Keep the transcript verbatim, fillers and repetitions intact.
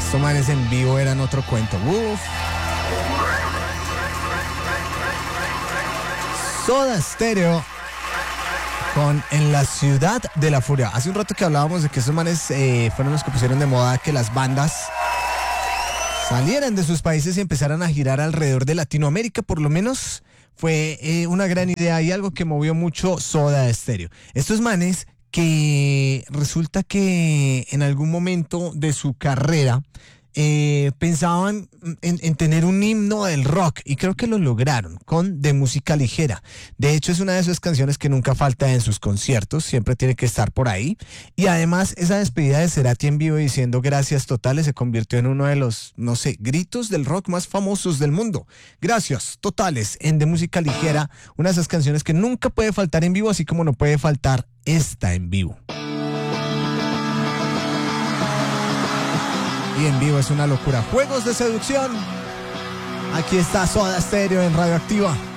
Estos manes en vivo eran otro cuento. Uf. Soda Stereo con En la Ciudad de la Furia. Hace un rato que hablábamos de que esos manes eh, fueron los que pusieron de moda que las bandas salieran de sus países y empezaran a girar alrededor de Latinoamérica. Por lo menos fue eh, una gran idea y algo que movió mucho Soda Stereo. Estos manes que resulta que en algún momento de su carrera eh, pensaban en, en tener un himno del rock, y creo que lo lograron con De Música Ligera. De hecho, es una de esas canciones que nunca falta en sus conciertos, siempre tiene que estar por ahí. Y además, esa despedida de Cerati en vivo diciendo gracias totales se convirtió en uno de los, no sé, gritos del rock más famosos del mundo. Gracias totales en De Música Ligera, una de esas canciones que nunca puede faltar en vivo, así como no puede faltar esta en vivo. Y en vivo es una locura. Juegos de seducción. Aquí está Soda Stereo en Radioactiva.